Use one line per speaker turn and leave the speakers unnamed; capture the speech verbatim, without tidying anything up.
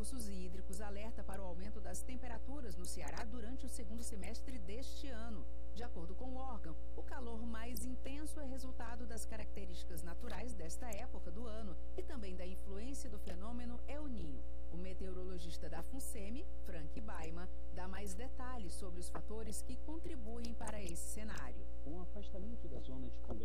Recursos Hídricos alerta para o aumento das temperaturas no Ceará durante o segundo semestre deste ano. De acordo com o órgão, o calor mais intenso é resultado das características naturais desta época do ano e também da influência do fenômeno El Niño. O meteorologista da FUNSEMI, Frank Baima, dá mais detalhes sobre os fatores que contribuem para esse cenário.
Com o afastamento da zona de convergência